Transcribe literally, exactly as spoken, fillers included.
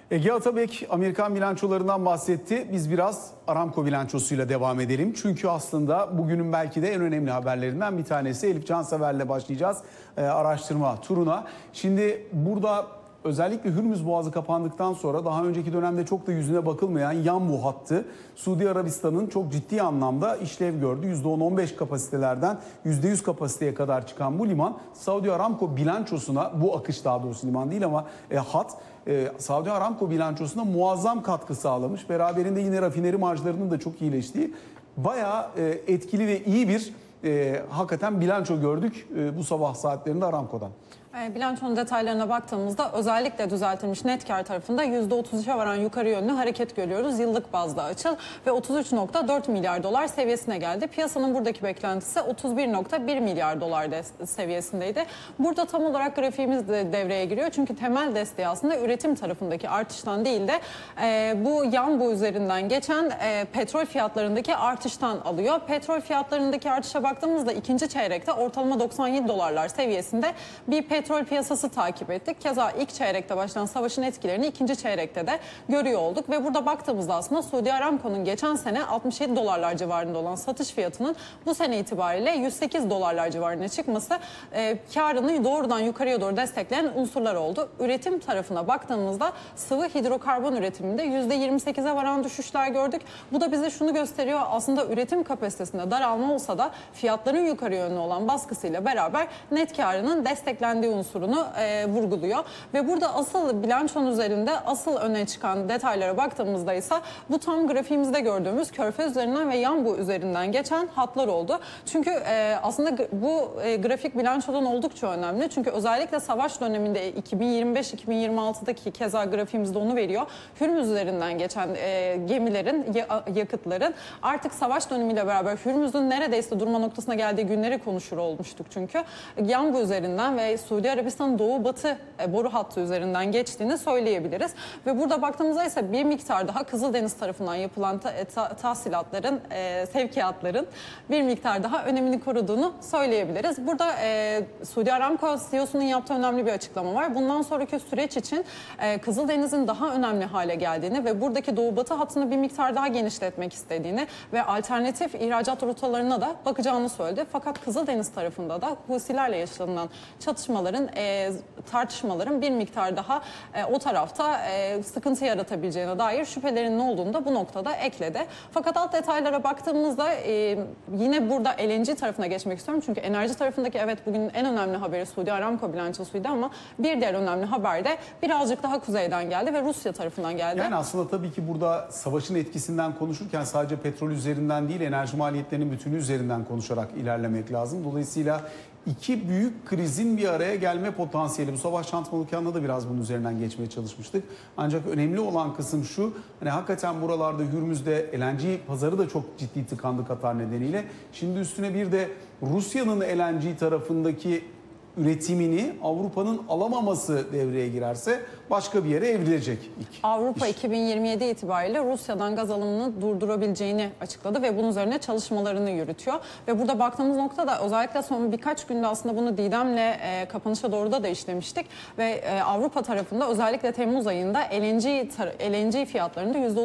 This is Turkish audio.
Ege Atabek Amerikan bilançolarından bahsetti. Biz biraz Aramco bilançosuyla devam edelim. Çünkü aslında bugünün belki de en önemli haberlerinden bir tanesi. Elif Cansever'le başlayacağız e, araştırma turuna. Şimdi burada özellikle Hürmüz Boğazı kapandıktan sonra daha önceki dönemde çok da yüzüne bakılmayan Yanbu hattı Suudi Arabistan'ın çok ciddi anlamda işlev gördü. yüzde on on beş kapasitelerden yüzde yüz kapasiteye kadar çıkan bu liman Saudi Aramco bilançosuna, bu akış daha doğrusu liman değil ama e, hat e, Saudi Aramco bilançosuna muazzam katkı sağlamış. Beraberinde yine rafineri marjlarının da çok iyileştiği bayağı e, etkili ve iyi bir e, hakikaten bilanço gördük e, bu sabah saatlerinde Aramco'dan. Bilançonun detaylarına baktığımızda özellikle düzeltilmiş net kar tarafında yüzde otuz üçe varan yukarı yönlü hareket görüyoruz. Yıllık bazda açıl ve otuz üç nokta dört milyar dolar seviyesine geldi. Piyasanın buradaki beklentisi otuz bir nokta bir milyar dolar seviyesindeydi. Burada tam olarak grafiğimiz de devreye giriyor. Çünkü temel desteği aslında üretim tarafındaki artıştan değil de e, bu Yanbu üzerinden geçen e, petrol fiyatlarındaki artıştan alıyor. Petrol fiyatlarındaki artışa baktığımızda ikinci çeyrekte ortalama doksan yedi dolarlar seviyesinde bir petrol Petrol piyasası takip ettik. Keza ilk çeyrekte başlayan savaşın etkilerini ikinci çeyrekte de görüyor olduk. Ve burada baktığımızda aslında Suudi Aramco'nun geçen sene altmış yedi dolarlar civarında olan satış fiyatının bu sene itibariyle yüz sekiz dolarlar civarına çıkması e, karını doğrudan yukarıya doğru destekleyen unsurlar oldu. Üretim tarafına baktığımızda sıvı hidrokarbon üretiminde yüzde yirmi sekize varan düşüşler gördük. Bu da bize şunu gösteriyor. Aslında üretim kapasitesinde daralma olsa da fiyatların yukarı yönlü olan baskısıyla beraber net karının desteklendiği unsurunu e, vurguluyor. Ve burada asıl bilançonun üzerinde asıl öne çıkan detaylara baktığımızda ise bu tam grafiğimizde gördüğümüz Körfez üzerinden ve Yanbu üzerinden geçen hatlar oldu. Çünkü e, aslında bu e, grafik bilançodan oldukça önemli. Çünkü özellikle savaş döneminde iki bin yirmi beş iki bin yirmi altıdaki keza grafiğimizde onu veriyor. Hürmüz üzerinden geçen e, gemilerin, ya, yakıtların artık savaş dönemiyle beraber Hürmüz'ün neredeyse durma noktasına geldiği günleri konuşur olmuştuk çünkü. Yanbu üzerinden ve Suudi Arabistan'ın doğu batı e, boru hattı üzerinden geçtiğini söyleyebiliriz. Ve burada baktığımızda ise bir miktar daha Kızıldeniz tarafından yapılan ta, ta, tahsilatların, e, sevkiyatların bir miktar daha önemini koruduğunu söyleyebiliriz. Burada e, Suudi Aramco C E O'sunun yaptığı önemli bir açıklama var. Bundan sonraki süreç için e, Kızıldeniz'in daha önemli hale geldiğini ve buradaki doğu batı hattını bir miktar daha genişletmek istediğini ve alternatif ihracat rotalarına da bakacağını söyledi. Fakat Kızıldeniz tarafında da Husilerle yaşanılan çatışmaların, e, tartışmaların bir miktar daha e, o tarafta e, sıkıntı yaratabileceğine dair şüphelerinin olduğunu da bu noktada ekledi. Fakat alt detaylara baktığımızda e, yine burada L N G tarafına geçmek istiyorum. Çünkü enerji tarafındaki evet bugün en önemli haberi Suudi Aramco bilançosuydu ama bir diğer önemli haber de birazcık daha kuzeyden geldi ve Rusya tarafından geldi. Yani aslında tabii ki burada savaşın etkisinden konuşurken sadece petrol üzerinden değil, enerji maliyetlerinin bütünü üzerinden konuşarak ilerlemek lazım. Dolayısıyla İki büyük krizin bir araya gelme potansiyeli. Bu sabah Çantmalıkyan'da da biraz bunun üzerinden geçmeye çalışmıştık. Ancak önemli olan kısım şu. Hani hakikaten buralarda Hürmüz'de L N G pazarı da çok ciddi tıkandı Katar nedeniyle. Şimdi üstüne bir de Rusya'nın L N G tarafındaki üretimini Avrupa'nın alamaması devreye girerse başka bir yere evrilecek ilk Avrupa iş. iki bin yirmi yedi itibariyle Rusya'dan gaz alımını durdurabileceğini açıkladı ve bunun üzerine çalışmalarını yürütüyor. Ve burada baktığımız noktada özellikle son birkaç günde aslında bunu Didem'le e, kapanışa doğru da da işlemiştik. Ve e, Avrupa tarafında özellikle Temmuz ayında L N G, L N G fiyatlarında yüzde